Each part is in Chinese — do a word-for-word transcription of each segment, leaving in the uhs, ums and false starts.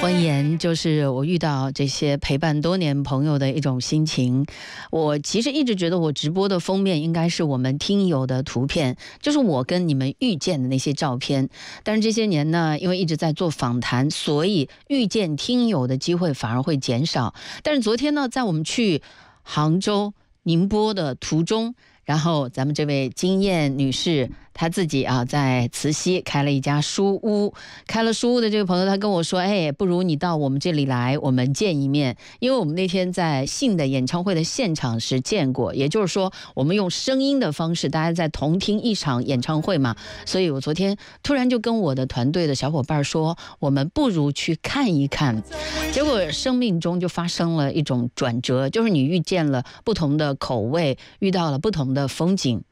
婚言就是我遇到这些陪伴多年朋友的一种心情。我其实一直觉得我直播的封面应该是我们听友的图片，就是我跟你们遇见的那些照片。但是这些年呢，因为一直在做访谈，所以遇见听友的机会反而会减少。但是昨天呢，在我们去杭州宁波的途中，然后咱们这位金燕女士，她自己啊在慈溪开了一家书屋，开了书屋的这个朋友，她跟我说，哎，不如你到我们这里来，我们见一面。因为我们那天在信的演唱会的现场时见过，也就是说我们用声音的方式，大家在同听一场演唱会嘛，所以我昨天突然就跟我的团队的小伙伴说，我们不如去看一看。结果生命中就发生了一种转折，就是你遇见了不同的口味，遇到了不同的风景。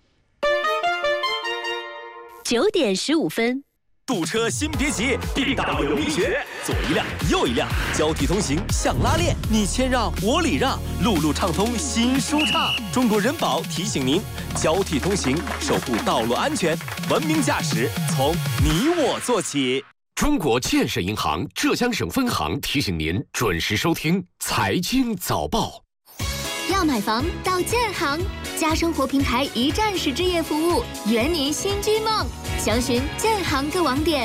九点十五分， 堵车先别急，地大有力学，左一辆右一辆，交替通行像拉练，你谦让我礼让，路路畅通心舒畅。中国人保提醒您，交替通行，守护道路安全，文明驾驶从你我做起。 中国建设银行浙江省分行提醒您准时收听财经早报。 要买房到建行，家生活平台一站式置业服务，圆您新居梦。详询建行各网点。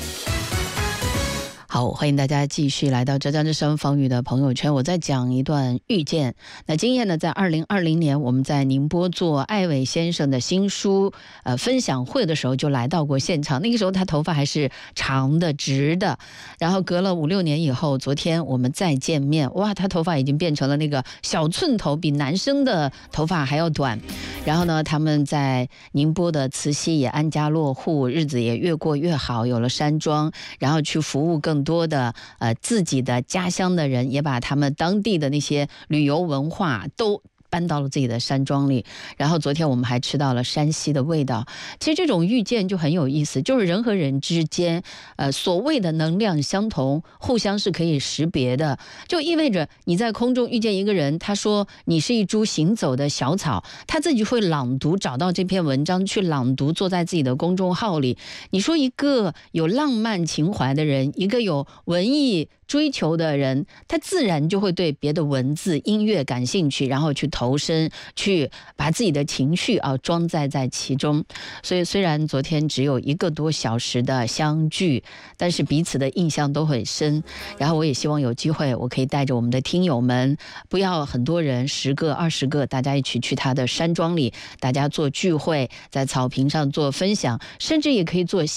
好，欢迎大家继续来到浙江之声方宇的朋友圈。我再讲一段遇见。那经验呢，在二零二零年，我们在宁波做艾伟先生的新书呃分享会的时候，就来到过现场。那个时候他头发还是长的、直的。然后隔了五六年以后，昨天我们再见面，哇，他头发已经变成了那个小寸头，比男生的头发还要短。然后呢，他们在宁波的慈溪也安家落户，日子也越过越好，有了山庄，然后去服务更多的呃自己的家乡的人，也把他们当地的那些旅游文化都搬到了自己的山庄里。然后昨天我们还吃到了山西的味道。其实这种遇见就很有意思，就是人和人之间呃所谓的能量相同，互相是可以识别的，就意味着你在空中遇见一个人，他说你是一株行走的小草，他自己会朗读，找到这篇文章去朗读，坐在自己的公众号里。你说一个有浪漫情怀的人，一个有文艺追求的人，他自然就会对别的文字音乐感兴趣，然后去投身，去把自己的情绪啊装载在其中。所以虽然昨天只有一个多小时的相聚，但是彼此的印象都很深。然后我也希望有机会我可以带着我们的听友们，不要很多人，十个二十个，大家一起去他的山庄里，大家做聚会，在草坪上做分享，甚至也可以做